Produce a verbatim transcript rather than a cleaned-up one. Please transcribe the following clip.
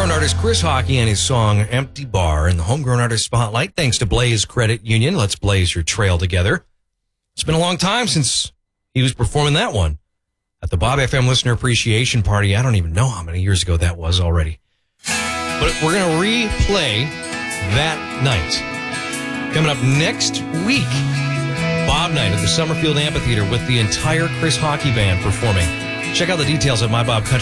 Homegrown artist Chris Hockey and his song Empty Bar in the Homegrown Artist Spotlight. Thanks to Blaze Credit Union. Let's blaze your trail together. It's been a long time since he was performing that one at the Bob F M Listener Appreciation Party. I don't even know how many years ago that was already. But we're going to replay that night. Coming up next week, Bob Night at the Summerfield Amphitheater with the entire Chris Hockey Band performing. Check out the details at my bob country